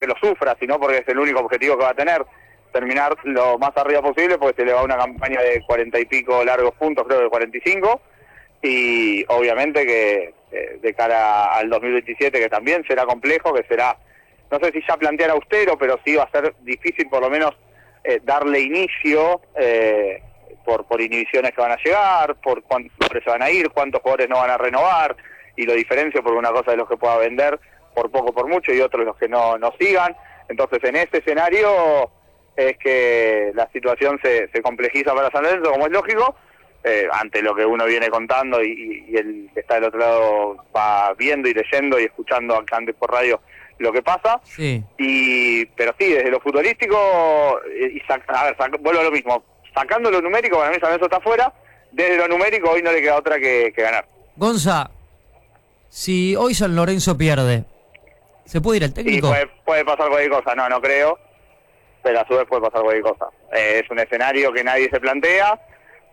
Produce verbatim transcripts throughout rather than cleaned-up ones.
lo sufra, sino porque es el único objetivo que va a tener, terminar lo más arriba posible, porque se le va una campaña de cuarenta y pico largos puntos, creo que cuarenta y cinco, y obviamente que eh, de cara al dos mil veintisiete, que también será complejo, que será, no sé si ya plantear austero, pero sí va a ser difícil por lo menos eh, darle inicio, eh, por, por inhibiciones que van a llegar, por cuántos jugadores se van a ir, cuántos jugadores no van a renovar, y lo diferencio porque una cosa es los que pueda vender por poco, por mucho, y otros los que no, no sigan. Entonces en este escenario es que la situación se, se complejiza para San Lorenzo, como es lógico, eh, ante lo que uno viene contando y, y el que está del otro lado va viendo y leyendo y escuchando acá antes por radio lo que pasa. Sí. Y pero sí, desde lo futbolístico, y sac, a ver, sac, vuelvo a lo mismo, sacando lo numérico, para mí San Lorenzo está afuera, desde lo numérico hoy no le queda otra que, que ganar. Gonza, si hoy San Lorenzo pierde, ¿se puede ir al técnico? Sí, puede, puede pasar cualquier cosa, no, no creo, pero a su vez puede pasar cualquier cosa. Eh, es un escenario que nadie se plantea,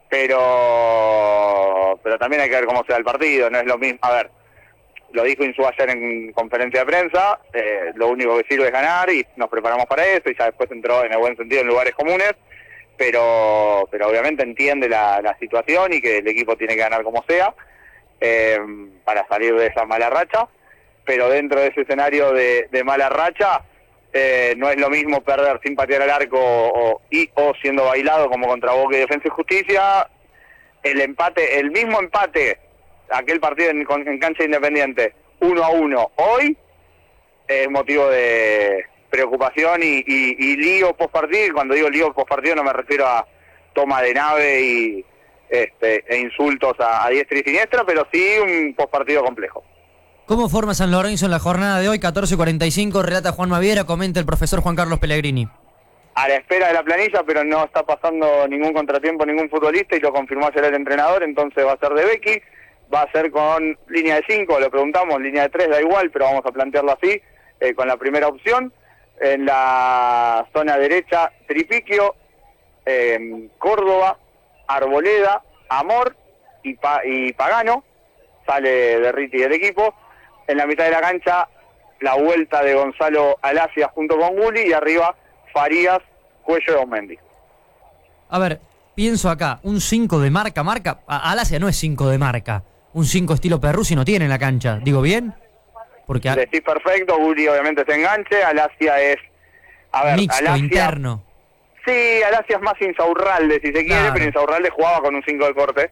pero pero también hay que ver cómo sea el partido, no es lo mismo. A ver, lo dijo Insúa ayer en conferencia de prensa, eh, lo único que sirve es ganar y nos preparamos para eso, y ya después entró en el buen sentido en lugares comunes, pero pero obviamente entiende la, la situación y que el equipo tiene que ganar como sea, eh, para salir de esa mala racha, pero dentro de ese escenario de, de mala racha, eh, no es lo mismo perder sin patear al arco o, y, o siendo bailado como contra Boca y Defensa y Justicia. El empate, el mismo empate, aquel partido en, en cancha Independiente, uno a uno, hoy es motivo de preocupación y, y, y lío post partido. Y cuando digo lío post partido no me refiero a toma de nave y este, e insultos a, a diestra y siniestra, pero sí un post partido complejo. ¿Cómo forma San Lorenzo en la jornada de hoy? catorce cuarenta y cinco, relata Juan Maviera, comenta el profesor Juan Carlos Pellegrini. A la espera de la planilla, pero no está pasando ningún contratiempo, ningún futbolista, y lo confirmó ayer el entrenador, entonces va a ser de Becky, va a ser con línea de cinco, lo preguntamos, línea de tres da igual, pero vamos a plantearlo así, eh, con la primera opción. En la zona derecha, Tripiquio, eh, Córdoba, Arboleda, Amor y, pa y Pagano, sale de Riti del equipo. En la mitad de la cancha, la vuelta de Gonzalo Alacia junto con Gulli, y arriba Farías, Cuello de Osmendi. A ver, pienso acá, un cinco de marca, marca, Alacia no es cinco de marca, un cinco estilo Perruzzi no tiene en la cancha, ¿digo bien? Porque decís perfecto, Gulli obviamente se enganche, Alacia es, a ver, mixto, Alacia, interno. Sí, Alacia es más Insaurralde si se quiere, claro, pero Insaurralde jugaba con un cinco de corte,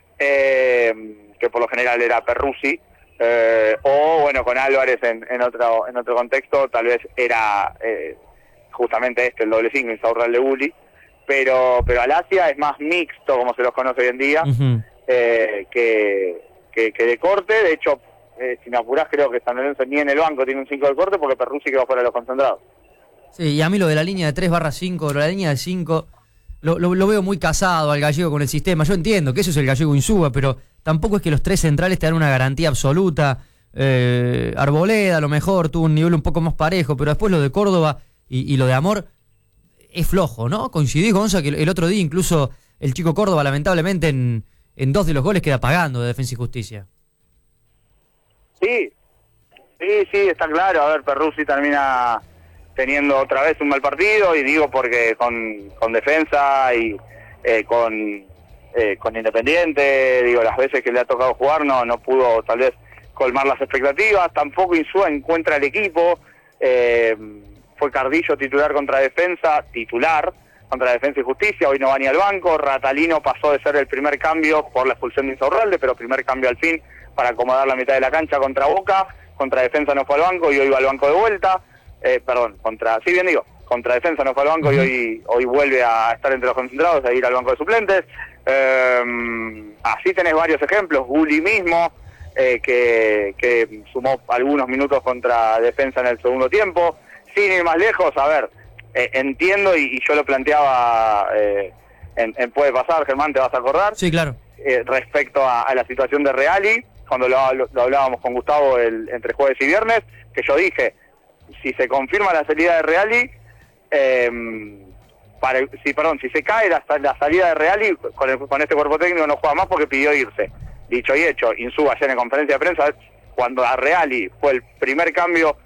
eh, que por lo general era Perruzzi, eh, o bueno, con Álvarez en, en otro en otro contexto, tal vez era eh, justamente este, el doble cinco, Insaurralde Gulli, pero pero Alacia es más mixto, como se los conoce hoy en día, uh-huh. eh, que, que, que de corte. De hecho, eh, si me apurás, creo que San Lorenzo ni en el banco tiene un cinco de corte, porque Perruzzi quedó fuera de los concentrados. Sí, y a mí lo de la línea de tres barra cinco, lo de la línea de cinco, lo, lo, lo veo muy casado al gallego con el sistema. Yo entiendo que eso es el gallego Insúa, pero tampoco es que los tres centrales te dan una garantía absoluta. Eh, Arboleda a lo mejor tuvo un nivel un poco más parejo, pero después lo de Córdoba y, y lo de Amor es flojo, ¿no? Coincidís, Gonza, que el, el otro día incluso el chico Córdoba lamentablemente en, en dos de los goles queda pagando de Defensa y Justicia. Sí, sí, sí, está claro. A ver, Perruzzi termina teniendo otra vez un mal partido, y digo porque con, con Defensa y eh, con eh, con Independiente, digo, las veces que le ha tocado jugar no no pudo tal vez colmar las expectativas. Tampoco Insúa encuentra el equipo. eh, fue Cardillo titular contra Defensa, titular contra Defensa y Justicia, hoy no va ni al banco. Ratalino pasó de ser el primer cambio por la expulsión de Insaurralde, pero primer cambio al fin para acomodar la mitad de la cancha contra Boca. Contra Defensa no fue al banco y hoy va al banco de vuelta. Eh, perdón, contra, sí bien digo, contra Defensa no fue al banco uh-huh. y hoy hoy vuelve a estar entre los concentrados, a ir al banco de suplentes. Eh, así tenés varios ejemplos. Gulli mismo, eh, que, que sumó algunos minutos contra Defensa en el segundo tiempo. Sin ir más lejos, a ver, eh, entiendo y, y yo lo planteaba eh, en, en Puede Pasar, Germán, ¿te vas a acordar? Sí, claro. Eh, respecto a, a la situación de Reali, cuando lo, lo, lo hablábamos con Gustavo el, entre jueves y viernes, que yo dije, si se confirma la salida de Reali, eh, para, si, perdón, si se cae la, la salida de Reali, con, el, con este cuerpo técnico no juega más porque pidió irse. Dicho y hecho, Insúa ayer en conferencia de prensa, cuando a Reali fue el primer cambio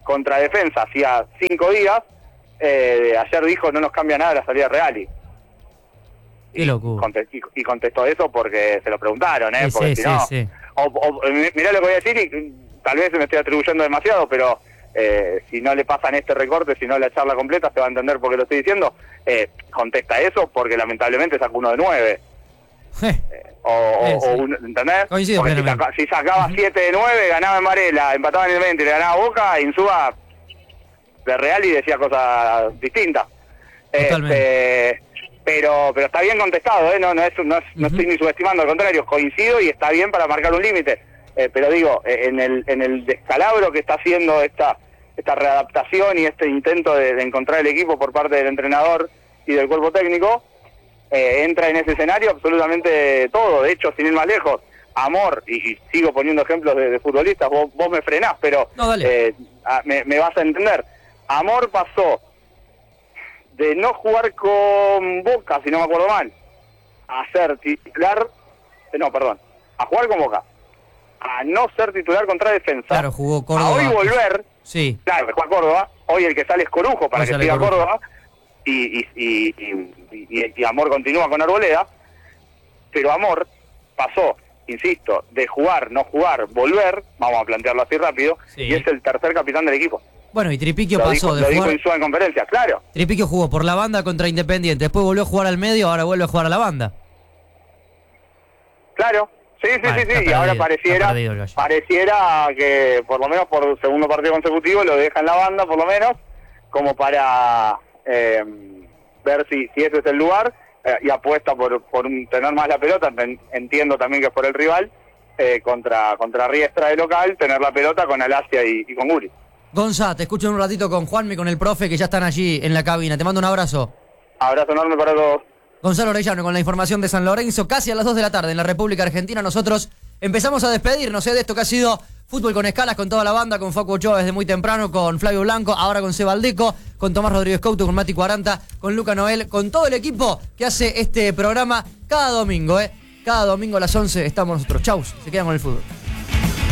contra Defensa hacía cinco días, eh, ayer dijo no nos cambia nada la salida de Reali. Qué locura. Contestó, y, y contestó eso porque se lo preguntaron, ¿eh? Sí, porque sí, si no, sí, sí. O, o, mirá lo que voy a decir y tal vez me estoy atribuyendo demasiado, pero eh, si no le pasan este recorte, si no la charla completa, se va a entender por qué lo estoy diciendo. Eh, contesta eso porque lamentablemente sacó uno de nueve. Eh, O, o, eh, sí. o un, ¿entendés? Coincido Porque si, plenamente. saca, si sacaba siete de nueve, ganaba en Varela, empataba en el veinte y le ganaba a Boca, Insúa de Real y decía cosas distintas. Totalmente. Este, pero pero está bien contestado, ¿eh? no no, es, no, es, no Uh-huh. estoy ni subestimando, al contrario, coincido y está bien para marcar un límite. Eh, pero digo, eh, en el en el descalabro que está haciendo esta esta readaptación y este intento de, de encontrar el equipo por parte del entrenador y del cuerpo técnico, eh, entra en ese escenario absolutamente todo. De hecho, sin ir más lejos, Amor, y, y sigo poniendo ejemplos de, de futbolistas, vos, vos me frenás, pero No, dale. eh, a, me, me vas a entender. Amor pasó de no jugar con Boca, si no me acuerdo mal, a ser titular, eh, no, perdón, a jugar con Boca, a no ser titular contra Defensa, Claro, jugó Córdoba. a hoy volver, Sí. claro, que juega Córdoba, hoy el que sale es Corujo para Hoy que sale siga Corujo. Córdoba, y, y, y, y, y- y Amor continúa con Arboleda, pero Amor pasó, insisto, de jugar, no jugar, volver, vamos a plantearlo así rápido, Sí. y es el tercer capitán del equipo. Bueno, y Tripiquio Lo pasó dijo, de lo dijo jugar... Insúa en conferencia, claro. Tripiquio jugó por la banda contra Independiente, después volvió a jugar al medio, ahora vuelve a jugar a la banda. Claro, sí, sí, Bueno, sí, está sí, y perdido, ahora está pareciera perdido el gallo. pareciera que por lo menos por segundo partido consecutivo lo deja en la banda, por lo menos, como para eh, ver si, si ese es el lugar, eh, y apuesta por, por un- tener más la pelota, en- entiendo también que es por el rival, eh, contra contra Riestra de local, tener la pelota con Alasia y, y con Guri. Gonza, te escucho en un ratito con Juanmi, con el profe, que ya están allí en la cabina. Te mando un abrazo. Abrazo enorme para todos. Gonzalo Orellano con la información de San Lorenzo, casi a las dos de la tarde en la República Argentina. Nosotros empezamos a despedirnos ¿eh? de esto que ha sido Fútbol con Escalas, con toda la banda, con Facu Ochoa desde muy temprano, con Flavio Blanco, ahora con Seba Aldeco, con Tomás Rodríguez Couto, con Mati Cuaranta, con Luca Noel, con todo el equipo que hace este programa cada domingo. ¿eh? Cada domingo a las once estamos nosotros. Chau, se quedan con el fútbol.